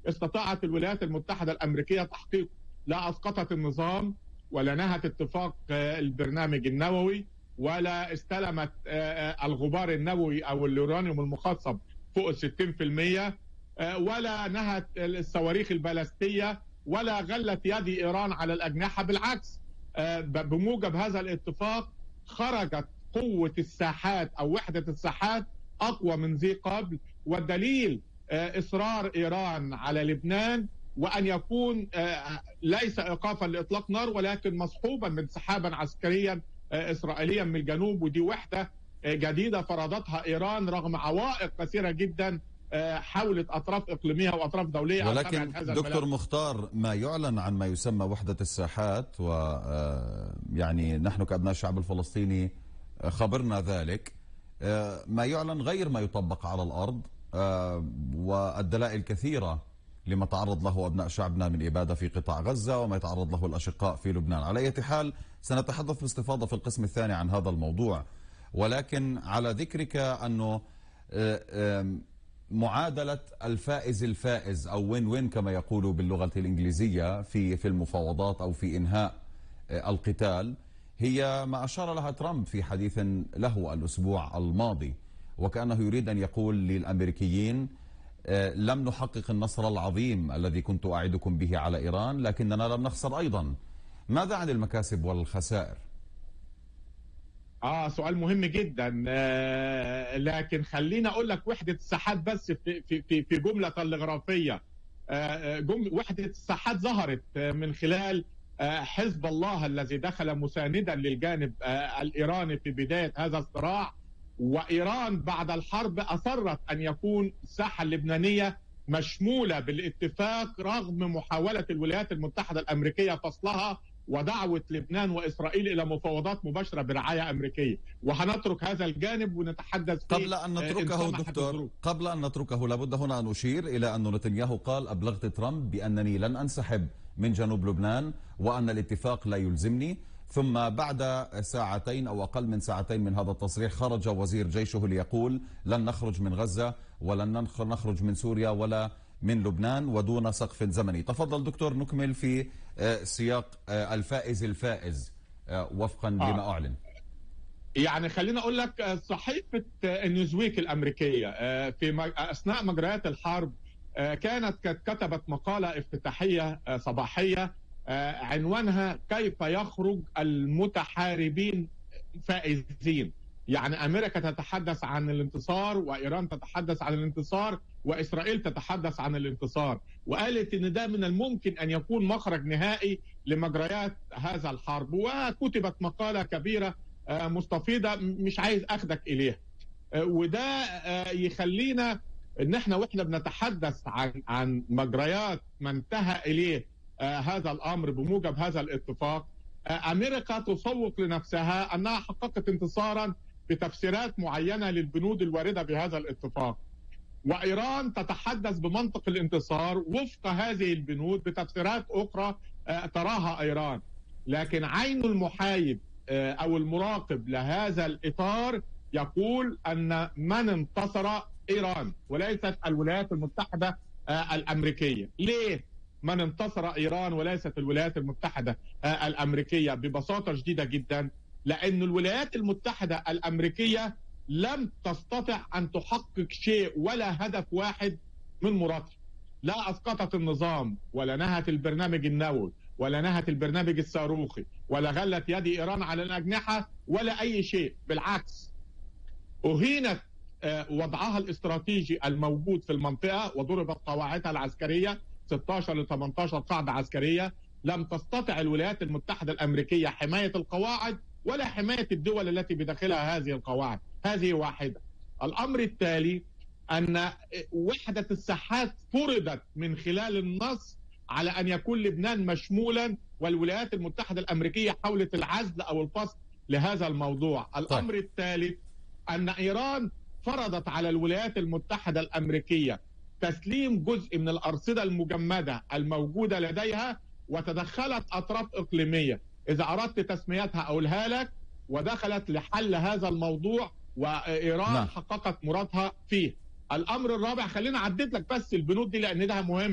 استطاعت الولايات المتحدة الأمريكية تحقيقه. لا أسقطت النظام، ولا نهت اتفاق البرنامج النووي، ولا استلمت الغبار النووي أو اليورانيوم المخصب فوق 60%، ولا نهت الصواريخ البالستية، ولا غلت يد إيران على الأجنحة. بالعكس، بموجب هذا الاتفاق خرجت قوة الساحات أو وحدة الساحات أقوى من ذي قبل. والدليل إصرار إيران على لبنان، وأن يكون ليس إيقافا لإطلاق نار، ولكن مصحوبا بانسحابا عسكريا إسرائيليا من الجنوب. ودي وحدة جديدة فرضتها إيران رغم عوائق كثيرة جدا حاولت أطراف إقليمية وأطراف دولية. ولكن دكتور مختار، ما يعلن عن ما يسمى وحدة الساحات، ويعني نحن كأبناء الشعب الفلسطيني خبرنا ذلك، ما يعلن غير ما يطبق على الأرض، والدلائل كثيرة لما تعرض له أبناء شعبنا من إبادة في قطاع غزة وما يتعرض له الأشقاء في لبنان. على أي حال سنتحدث باستفاضة في القسم الثاني عن هذا الموضوع، ولكن على ذكرك أنه معادلة الفائز الفائز أو وين وين كما يقولوا باللغة الإنجليزية في المفاوضات أو في إنهاء القتال، هي ما أشار لها ترامب في حديث له الأسبوع الماضي، وكأنه يريد أن يقول للأمريكيين لم نحقق النصر العظيم الذي كنت أعدكم به على إيران، لكننا لم نخسر أيضا. ماذا عن المكاسب والخسائر؟ سؤال مهم جدا، لكن خلينا أقول لك وحدة الساحات بس في جملة تلغرافية. وحدة الساحات ظهرت من خلال حزب الله الذي دخل مساندا للجانب الإيراني في بداية هذا الصراع. وإيران بعد الحرب أصرت أن يكون الساحة اللبنانية مشمولة بالاتفاق رغم محاولة الولايات المتحدة الأمريكية فصلها ودعوة لبنان وإسرائيل إلى مفاوضات مباشرة برعاية أمريكية. وهنترك هذا الجانب ونتحدث فيه قبل أن نتركه دكتور، قبل أن نتركه لابد هنا أن أشير إلى أن نتنياهو قال: أبلغت ترامب بأنني لن أنسحب من جنوب لبنان وأن الاتفاق لا يلزمني. ثم بعد ساعتين أو أقل من ساعتين من هذا التصريح خرج وزير جيشه ليقول: لن نخرج من غزة ولن نخرج من سوريا ولا من لبنان ودون سقف زمني. تفضل دكتور، نكمل في سياق الفائز الفائز وفقا لما أعلن. يعني خلينا أقول لك، صحيفة نيوزويك الأمريكية في أثناء مجريات الحرب كانت كتبت مقالة افتتاحية صباحية عنوانها: كيف يخرج المتحاربين فائزين. يعني أمريكا تتحدث عن الانتصار، وإيران تتحدث عن الانتصار، وإسرائيل تتحدث عن الانتصار. وقالت إن ده من الممكن أن يكون مخرج نهائي لمجريات هذا الحرب. وكتبت مقالة كبيرة مستفيضة مش عايز أخدك إليها. وده يخلينا إن احنا وإحنا بنتحدث عن مجريات ما انتهى إليه هذا الأمر بموجب هذا الاتفاق، أمريكا تسوق لنفسها أنها حققت انتصارا بتفسيرات معينة للبنود الواردة بهذا الاتفاق، وإيران تتحدث بمنطق الانتصار وفق هذه البنود بتفسيرات أخرى تراها إيران. لكن عين المحايد أو المراقب لهذا الإطار يقول أن من انتصر إيران وليست الولايات المتحدة الأمريكية. ليه من انتصر إيران وليست الولايات المتحدة الأمريكية؟ ببساطة شديدة جدا، لأن الولايات المتحدة الأمريكية لم تستطع أن تحقق شيء ولا هدف واحد من مرادها. لا أسقطت النظام، ولا نهت البرنامج النووي، ولا نهت البرنامج الصاروخي، ولا غلت يد إيران على الأجنحة، ولا أي شيء. بالعكس، أهينت وضعها الاستراتيجي الموجود في المنطقة وضربت قواعدها العسكرية 16 ل 18 قاعدة عسكرية. لم تستطع الولايات المتحدة الأمريكية حماية القواعد ولا حماية الدول التي بداخلها هذه القواعد. هذه واحدة. الأمر التالي أن وحدة الساحات فرضت من خلال النص على أن يكون لبنان مشمولا، والولايات المتحدة الأمريكية حاولت العزل أو الفصل لهذا الموضوع. الأمر الثالث أن إيران فرضت على الولايات المتحدة الأمريكية تسليم جزء من الأرصدة المجمدة الموجودة لديها، وتدخلت أطراف إقليمية إذا أردت تسميتها أقولها لك، ودخلت لحل هذا الموضوع، وإيران حققت مرادها فيه. الأمر الرابع، خلينا أعدد لك بس البنود دي لأن ده مهم.